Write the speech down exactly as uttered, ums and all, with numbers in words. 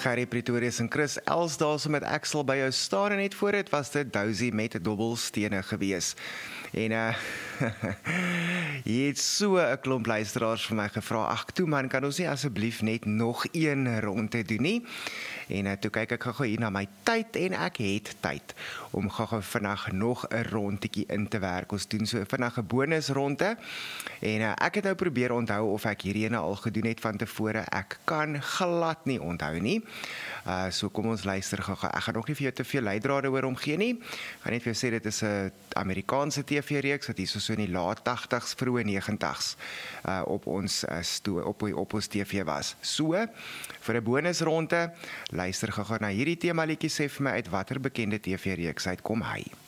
Gerrie Pretorius en Chris Elsdaal so met Axel by jou staan en net voor dit was dit Dousie met dobbelstene gewees. En uh, jy het so 'n klomp luisteraars vir my gevra, ag toe man, kan ons nie asseblief net nog een ronde doen nie? En uh, toe kyk ek gou hier na my tyd en ek het tyd om gou vandag nog 'n rondetjie in te werk. Ons doen so vandag 'n bonusronde en uh, ek het nou probeer onthou of ek hierdie ene al gedoen het van tevore. Ek kan glad nie onthou nie. Uh, so kom ons luister gou. Ek gaan nog nie vir jou te veel leidrade oor hom gee nie. Ek gaan net vir jou sê dit is 'n Amerikaanse T V-reeks wat hier so, so in die laat tagtigs, vroeë negentigs uh, op ons uh, sto op, op ons T V was. So, vir 'n bonusronde, luister gou na hierdie tema liedjie, sê vir my uit watter bekende T V-reeks uitkom hy.